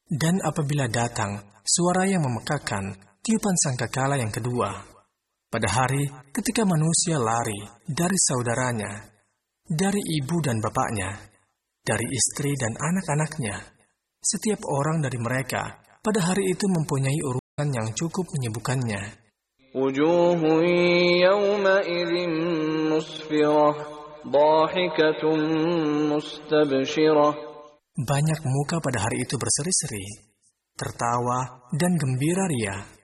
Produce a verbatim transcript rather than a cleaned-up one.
Dan apabila datang suara yang memekakan, tiupan sangkakala yang kedua, pada hari ketika manusia lari dari saudaranya, dari ibu dan bapaknya, dari istri dan anak-anaknya, setiap orang dari mereka pada hari itu mempunyai urutan yang cukup menyibukkannya. Wujuhun yawma'idhin musfirah, dhahikatun mustabshirah. Banyak muka pada hari itu berseri-seri, tertawa dan gembira ria.